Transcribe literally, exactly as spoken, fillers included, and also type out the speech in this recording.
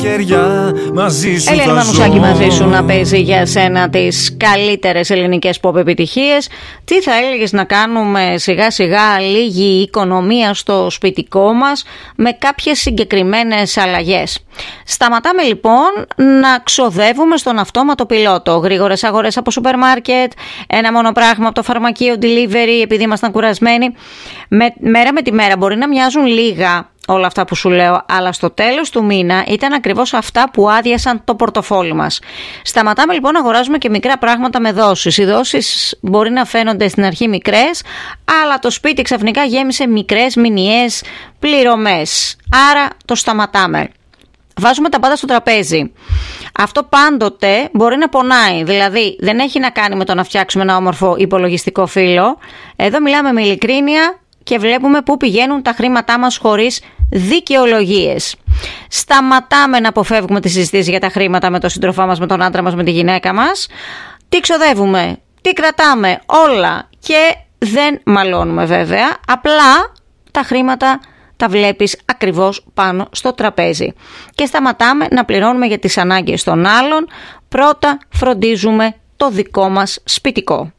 χέρια μαζί σου. Έλενα Μανουσάκη μαζί σου να παίζει για σένα τις καλύτερες ελληνικές pop επιτυχίες. Τι θα έλεγες να κάνουμε σιγά σιγά λίγη οικονομία στο σπιτικό μας με κάποιες συγκεκριμένες αλλαγές. Σταματάμε λοιπόν να ξοδεύουμε στον αυτόματο πιλότο. Γρήγορες αγορές από σούπερ μάρκετ, ένα μόνο πράγμα από το φαρμακείο delivery επειδή ήμασταν κουρασμένοι. Με, μέρα με τη μέρα μπορεί να μοιάζουν λίγα όλα αυτά που σου λέω, αλλά στο τέλος του μήνα ήταν ακριβώς αυτά που άδειασαν το πορτοφόλι μας. Σταματάμε λοιπόν να αγοράζουμε και μικρά πράγματα με δόσεις. Οι δόσεις μπορεί να φαίνονται στην αρχή μικρές, αλλά το σπίτι ξαφνικά γέμισε μικρές μηνιαίες πληρωμές. Άρα το σταματάμε. Βάζουμε τα πάντα στο τραπέζι. Αυτό πάντοτε μπορεί να πονάει. Δηλαδή δεν έχει να κάνει με το να φτιάξουμε ένα όμορφο υπολογιστικό φύλλο. Εδώ μιλάμε με ειλικρίνεια και βλέπουμε πού πηγαίνουν τα χρήματά μας χωρίς δικαιολογίες. Σταματάμε να αποφεύγουμε τις συζητήσεις για τα χρήματα με τον σύντροφά μας, με τον άντρα μας, με τη γυναίκα μας. Τι ξοδεύουμε, τι κρατάμε, όλα. Και δεν μαλώνουμε βέβαια. Απλά τα χρήματα τα βλέπεις ακριβώς πάνω στο τραπέζι. Και σταματάμε να πληρώνουμε για τις ανάγκες των άλλων. Πρώτα φροντίζουμε το δικό μας σπιτικό.